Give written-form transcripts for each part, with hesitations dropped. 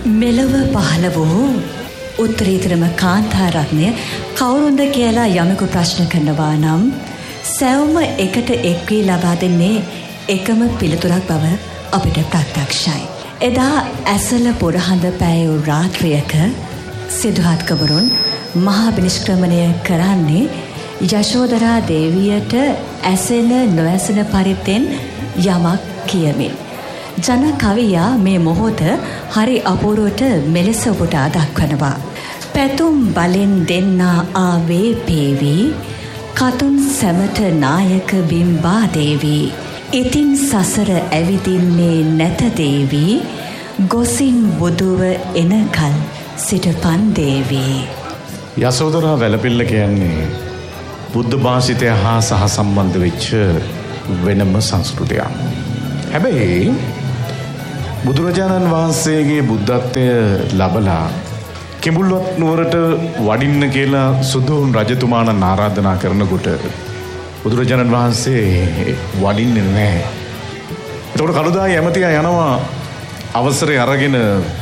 මෙලව පහළ වූ උත්තරීතරම කාන්තා රත්නය කවුරුන්ද කියලා යමෙකු ප්‍රශ්න කරනවා නම් සැවම එකට එක් වී ලබා දෙන්නේ එකම පිළිතුරක් බව අපිට ප්‍රත්‍යක්ෂයි. එදා ඇසල පුරහඳ පෑයු රාත්‍රියක සිදුහත් කවුරුන් මහා විනිශ්ක්‍රමණය කරන්නේ යශෝදරා දේවියට ඇසෙන නොඇසෙන පරිද්දෙන් යමක් කියමින්. ජන කවියා මේ මොහොත හරි අපූර්වට මෙලෙස උපුටා දක්වනවා. පැතුම් බලෙන් දෙන්නා ආවේ පේවී කතුන් සැමට නායක බිම්බා දේවී ඉතින් සසර ඇවිදින්නේ නැත දේවී ගොසින් බුදුව එනකල් සිටපන් දේවී. යසෝදරා වැලපිල්ල කියන්නේ බුද්ධ භාෂිතය හා සහ සම්බන්ධ වෙච්ච වෙනම සංස්කෘතියක්. හැබැයි බුදුරජාණන් වහන්සේගේ බුද්ධත්වය ලබලා කිඹුල්වත් නුවරට වඩින්න කියලා සුදුහුන් රජතුමාණන් ආරාධනා කරනකොට බුදුරජාණන් වහන්සේ වඩින්නේ නැහැ. එතකොට කළුදායි ඇමතියා යනවා අවසරය අරගෙන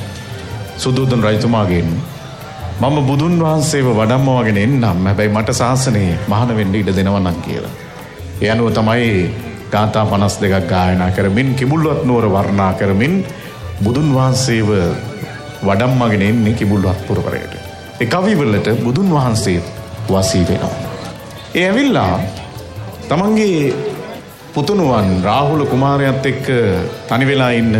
සුදුහුන් රජතුමාගෙන් මම බුදුන් වහන්සේව වඩම්මවගෙන එන්නම්. හැබැයි මට ශාසනයේ මහාන වෙන්න ඉඩ දෙනවා නම් කියලා. ඒ අනුව තමයි ගාථා 52ක් ගායනා කරමින් කිඹුල්වත් නුවර වර්ණනා කරමින් බුදුන් වහන්සේව වඩම්මගෙන එන්නේ කිඹුල්වත් පුරවරයට. ඒ කවිවලට බුදුන් වහන්සේ වාසී වෙනවා. ඒ ඇවිල්ලා තමන්ගේ පුතුණුවන් රාහුල කුමාරයාත් එක්ක තනි වෙලා ඉන්න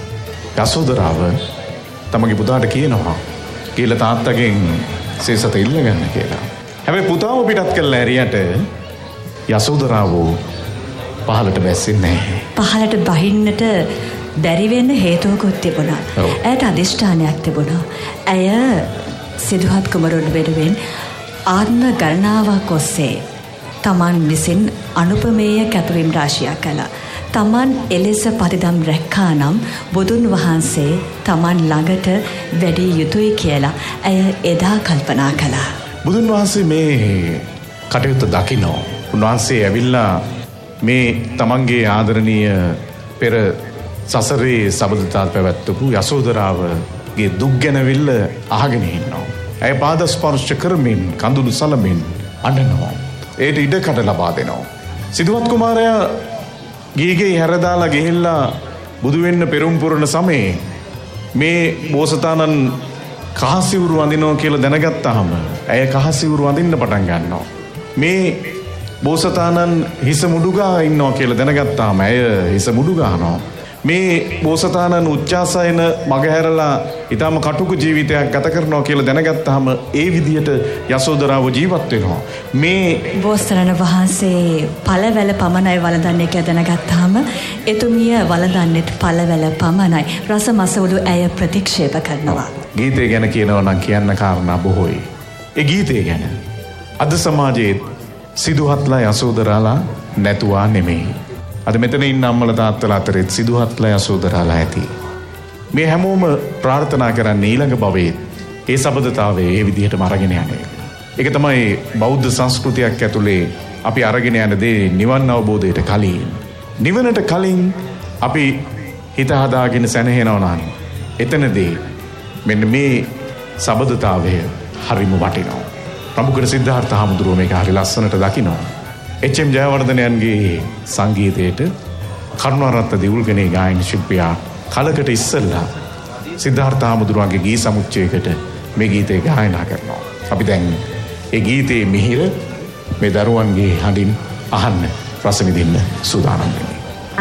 යසෝදරාව තමන්ගේ පුතාට කියනවා කියලා තාත්තගෙන් සේසත ඉල්ලගන්න කියලා. හැබැයි පුතාව පිටත් කළා ඇරියට යසෝදරාව පහලට බැස්සෙන්නේ නැහැ. පහලට බහින්නට බැරි වෙන්න හේතුවකුත් තිබුණා. ඇයට අදිෂ්ඨානයක් තිබුණා. ඇය සිදුහත් කුමරුන් වෙනුවෙන් ආත්ම ගණනාවක් ඔස්සේ තමන් විසින් අනුපමේය කැපවීම් රාශියක් කළා. තමන් එලෙස පරිදම් රැක්කා නම් බුදුන් වහන්සේ තමන් ළඟට වැඩි යුතුයි කියලා ඇය එදා කල්පනා කළා. බුදුන් වහන්සේ මේ කටයුත්ත දකිනවා. උන්වහන්සේ ඇවිල්ලා මේ තමන්ගේ ආදරණීය පෙර සසරේ සබඳතාත් පැවැත්වපු යසෝදරාවගේ දුක් ගැනවිල්ල අහගෙන ඉන්නවා. ඇය පාද ස්පර්ශ කරමින් කඳුළු සලමින් අඬනවා. ඒට ඉඩකඩ ලබා දෙනවා. සිදුහත් කුමාරයා ගීගේ හැරදාලා ගිහිල්ලා බුදු වෙන්න පෙරම් පුරන සමයේ මේ බෝසතාණන් කහසිවුරු වඳිනවා කියලා දැනගත්තාම ඇය කහසිවුරු වඳින්න පටන් ගන්නවා. මේ බෝසතාණන් හිස මුඩුගා ඉන්නවා කියලා දැනගත්තාම ඇය හිස මුඩු ගන්නවා. මේ බෝසතාණන් උච්චාසයන මගහැරලා ඊටම කටුක ජීවිතයක් ගත කරනවා කියලා දැනගත්තාම ඒ විදියට යසෝදරාව ජීවත් වෙනවා. මේ බෝසතාණන් වහන්සේ පළවැල පමණයි වළඳන්නේ කියලා දැනගත්තාම එතුමිය වළඳන්නේත් පළවැල පමණයි. රස මසවලු ඇය ප්‍රතික්ෂේප කරනවා. ගීතය ගැන කියනවා නම් කියන්න කාරණා බොහෝයි. ඒ ගීතය ගැන අද සමාජයේ සිදුහත්ලා යසෝදරාලා නැතුවා නෙමෙයි. අද මෙතන ඉන්න අම්මලා තාත්තලා අතරේ සිදුහත්ලා යසෝදරාලා ඇති. මේ හැමෝම ප්‍රාර්ථනා කරන්නේ ඊළඟ භවයේ ඒ සබඳතාවය ඒ විදිහටම අරගෙන යන්නේ. ඒක තමයි බෞද්ධ සංස්කෘතියක් ඇතුලේ අපි අරගෙන යන දේ නිවන් අවබෝධයට කලින්. නිවනට කලින් අපි හිත හදාගෙන සැනහෙනවා නම් එතනදී මෙන්න මේ සබඳතාවය හරිම වටිනවා. ප්‍රමුඛ සිද්ධාර්ථ හාමුදුරුවෝ මේක හරි ලස්සනට දකිනවා. එච්.එම්. ජයවර්ධනයන්ගේ සංගීතයට කරුණාරත්න දිවුල්ගනේ ගායන ශිල්පියා කලකට ඉස්සෙල්ලා සිද්ධාර්ථ හාමුදුරුවන්ගේ ගී සමුච්චයකට මේ ගීතය ගායනා කරනවා. අපි දැන් ඒ ගීතයේ මිහිර මේ දරුවන්ගේ හඬින් අහන්න රස විඳින්න සූදානම් වෙනවා.